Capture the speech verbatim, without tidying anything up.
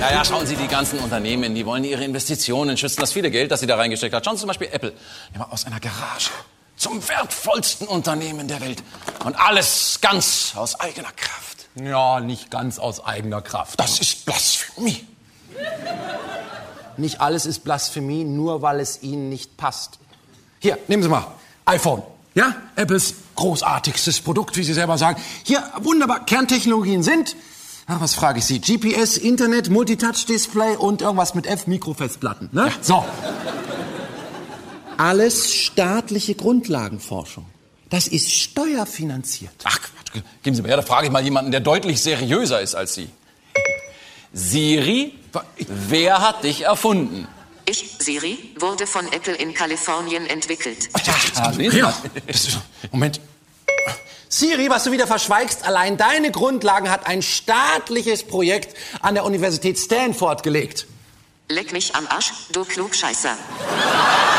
Ja, ja, schauen Sie, die ganzen Unternehmen, die wollen ihre Investitionen schützen. Das viele Geld, das sie da reingesteckt hat. Schauen Sie zum Beispiel Apple. Ja, aus einer Garage zum wertvollsten Unternehmen der Welt. Und alles ganz aus eigener Kraft. Ja, nicht ganz aus eigener Kraft. Das ist Blasphemie. Nicht alles ist Blasphemie, nur weil es Ihnen nicht passt. Hier, nehmen Sie mal, iPhone. Ja, Apples großartigstes Produkt, wie Sie selber sagen. Hier, wunderbar, Kerntechnologien sind, ach, was frage ich Sie, G P S, Internet, Multitouch-Display und irgendwas mit F, Mikrofestplatten. Ne? Ja. So. Alles staatliche Grundlagenforschung. Das ist steuerfinanziert. Ach, Quatsch, geben Sie mir her, da frage ich mal jemanden, der deutlich seriöser ist als Sie. Siri, wer hat dich erfunden? Ich, Siri, wurde von Apple in Kalifornien entwickelt. Ah, Ja. Moment. Siri, was du wieder verschweigst, allein deine Grundlagen hat ein staatliches Projekt an der Universität Stanford gelegt. Leck mich am Arsch, du Klugscheißer.